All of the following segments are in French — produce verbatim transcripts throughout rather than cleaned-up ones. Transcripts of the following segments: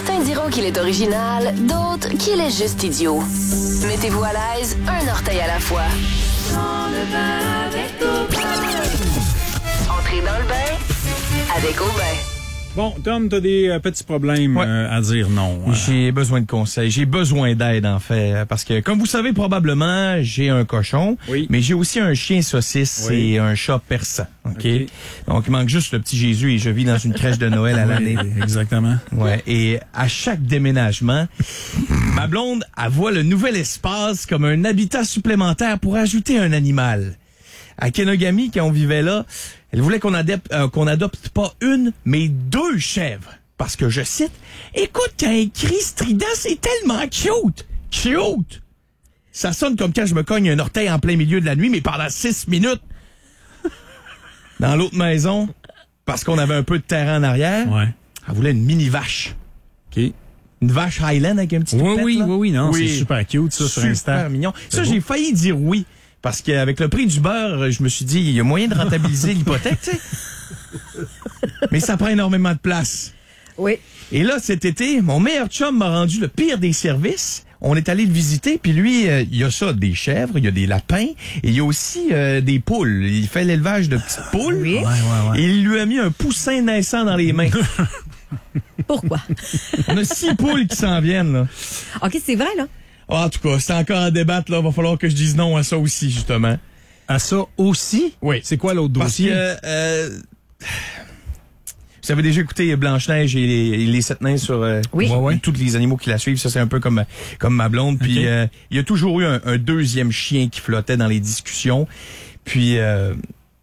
Certains diront qu'il est original, d'autres qu'il est juste idiot. Mettez-vous à l'aise, un orteil à la fois. Dans le bain avec Aubin. Entrez dans le bain avec Aubin. Bon, Tom, t'as des euh, petits problèmes ouais. euh, à dire non. Euh. J'ai besoin de conseils. J'ai besoin d'aide, en fait. Parce que, comme vous savez probablement, j'ai un cochon. Oui. Mais j'ai aussi un chien saucisse oui. et un chat persan. OK? okay. Donc, il manque juste le petit Jésus et je vis dans une crèche de Noël à l'année. Oui, exactement. Ouais. Et à chaque déménagement, ma blonde, elle voit le nouvel espace comme un habitat supplémentaire pour ajouter un animal. À Kenogami, quand on vivait là, elle voulait qu'on adopte, euh, qu'on adopte pas une, mais deux chèvres. Parce que, je cite, « Écoute, quand un cri strident, c'est tellement cute! Cute! » Ça sonne comme quand je me cogne un orteil en plein milieu de la nuit, mais pendant six minutes. Dans l'autre maison, parce qu'on avait un peu de terrain en arrière, ouais. elle voulait une mini-vache. OK. Une vache Highland avec un petit oui, toupette, oui, là. oui, oui, non, oui. c'est super cute, ça, sur Insta. Super mignon. Ça, bon. J'ai failli dire oui. Parce qu'avec le prix du beurre, je me suis dit, il y a moyen de rentabiliser l'hypothèque, tu sais. Mais ça prend énormément de place. Oui. Et là, cet été, mon meilleur chum m'a rendu le pire des services. On est allé le visiter, puis lui, euh, il y a ça, des chèvres, il y a des lapins, et il y a aussi euh, des poules. Il fait l'élevage de petites poules. Oui. Ouais, ouais, ouais. Et il lui a mis un poussin naissant dans les mains. Pourquoi? On a six poules qui s'en viennent, là. OK, c'est vrai, là. En tout cas, c'est encore à débattre, là. Va falloir que je dise non à ça aussi, justement. À ça aussi? Oui. C'est quoi l'autre Parce dossier? que, euh, vous avez déjà écouté Blanche-Neige et les, les sept nains sur euh, oui. ouais, ouais. tous les animaux qui la suivent. Ça, c'est un peu comme, comme ma blonde. Puis, okay. euh, il y a toujours eu un, un deuxième chien qui flottait dans les discussions. Puis, euh,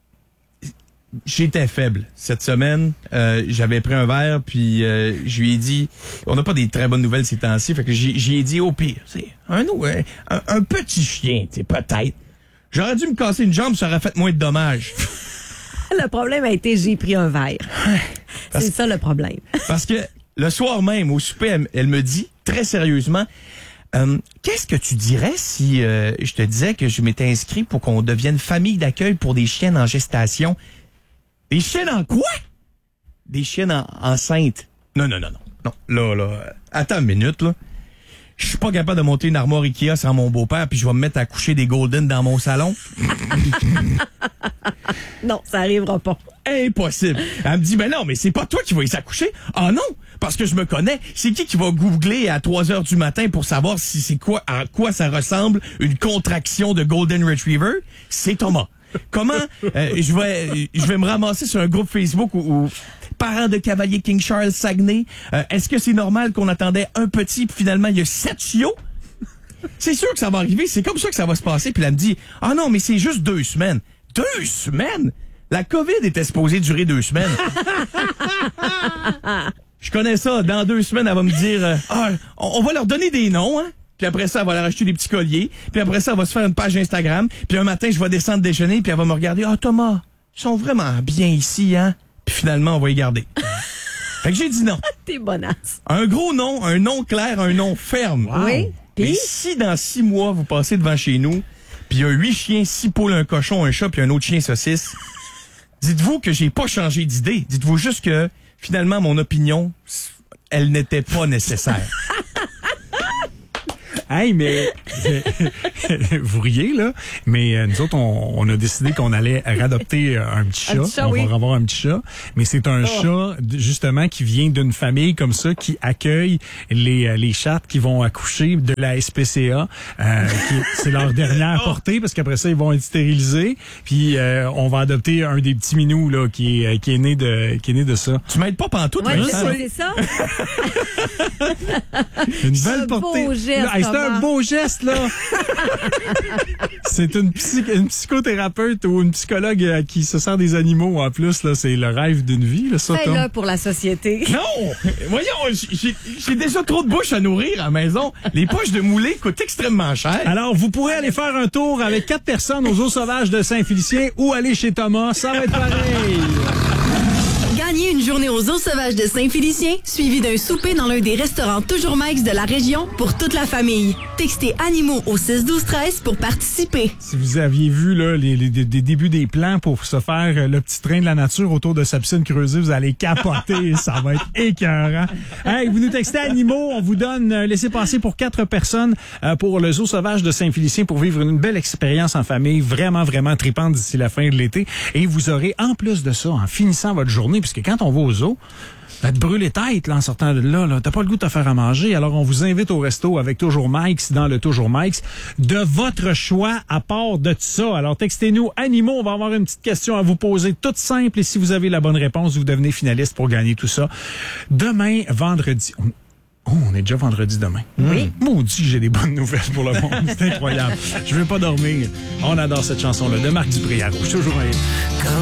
j'étais faible cette semaine. Euh, j'avais pris un verre, puis euh, je lui ai dit, on n'a pas des très bonnes nouvelles ces temps-ci, fait que j'y ai dit au pire, c'est un, un, un petit chien, tu sais, peut-être. J'aurais dû me casser une jambe, ça aurait fait moins de dommages. Le problème a été, j'ai pris un verre. Parce, c'est ça le problème. Parce que le soir même, au souper, elle, elle me dit, très sérieusement, euh, qu'est-ce que tu dirais si euh, je te disais que je m'étais inscrit pour qu'on devienne famille d'accueil pour des chiennes en gestation? Des chiennes en quoi? Des chiennes en, enceintes. Non, non, non, non. Non, là, là, attends une minute, là. Je suis pas capable de monter une armoire Ikea sans mon beau-père, puis je vais me mettre à coucher des Golden dans mon salon. Non, ça arrivera pas. Impossible. Elle me dit, mais non, mais c'est pas toi qui vas y s'accoucher. Ah non, parce que je me connais. C'est qui qui va googler à trois heures du matin pour savoir si c'est quoi, à quoi ça ressemble une contraction de Golden Retriever? C'est Thomas. Comment euh, je vais je vais me ramasser sur un groupe Facebook où, où parents de cavalier King Charles Saguenay, euh, est-ce que c'est normal qu'on attendait un petit puis finalement il y a sept chiots? C'est sûr que ça va arriver, c'est comme ça que ça va se passer. Puis elle me dit, ah non, mais c'est juste deux semaines. Deux semaines? La COVID était supposée durer deux semaines. Je connais ça. Dans deux semaines, elle va me dire, euh, ah, on va leur donner des noms, hein? Puis après ça, elle va leur acheter des petits colliers. Puis après ça, elle va se faire une page Instagram. Puis un matin, je vais descendre déjeuner. Puis elle va me regarder. Ah, Thomas, ils sont vraiment bien ici, hein? Puis finalement, on va y garder. Fait que j'ai dit non. T'es bonasse. Un gros nom, un nom clair, un nom ferme. Wow. Oui. Mais si dans six mois, vous passez devant chez nous, puis il y a huit chiens, six poules, un cochon, un chat, puis un autre chien saucisse, dites-vous que j'ai pas changé d'idée. Dites-vous juste que, finalement, mon opinion, elle n'était pas nécessaire. Hey, mais vous riez, là, mais euh, nous autres, on, on a décidé qu'on allait radopter un petit chat. Un petit chat, on oui. va avoir un petit chat. Mais c'est un oh. chat, justement, qui vient d'une famille comme ça, qui accueille les, les chattes qui vont accoucher de la S P C A. Euh, qui, c'est leur dernière portée, parce qu'après ça, ils vont être stérilisés. Puis euh, on va adopter un des petits minous, là, qui est, qui est né de qui est né de ça. Tu m'aides pas pantoute, ouais, Vincent? C'est ça. Une belle un portée. Beau geste, hey, c'est un beau geste, là. C'est une, psy, une psychothérapeute ou une psychologue euh, qui se sert des animaux, en plus, là. C'est le rêve d'une vie, là, ça, Tom. Fais-le pour la société. Non! Voyons, j'ai, j'ai déjà trop de bouches à nourrir à la maison. Les poches de moulée coûtent extrêmement cher. Alors, vous pourrez aller faire un tour avec quatre personnes aux Eaux sauvages de Saint-Félicien ou aller chez Thomas. Ça va être pareil. Gagnez une journée aux Eaux Sauvages de Saint-Félicien, suivie d'un souper dans l'un des restaurants Toujours Mike's de la région pour toute la famille. Textez Animaux au six douze treize pour participer. Si vous aviez vu là, les, les, les débuts des plans pour se faire le petit train de la nature autour de sa piscine creusée, vous allez capoter. Ça va être écœurant. Hey, vous nous textez Animaux, on vous donne euh, laissez passer pour quatre personnes euh, pour le Zoo Sauvage de Saint-Félicien pour vivre une belle expérience en famille, vraiment, vraiment tripante d'ici la fin de l'été. Et vous aurez, en plus de ça, en finissant votre journée, puisque quand on va au zoo, va te brûler tête là, en sortant de là, là. T'as pas le goût de te faire à manger. Alors, on vous invite au resto avec Toujours Mike's dans le Toujours Mike's de votre choix à part de ça. Alors, textez-nous Animaux. On va avoir une petite question à vous poser toute simple. Et si vous avez la bonne réponse, vous devenez finaliste pour gagner tout ça. Demain, vendredi... Oh, on est déjà vendredi demain. Oui. Maudit, j'ai des bonnes nouvelles pour le monde. C'est incroyable. Je veux pas dormir. On adore cette chanson-là de Marc Dupré à Rouge. Toujours un...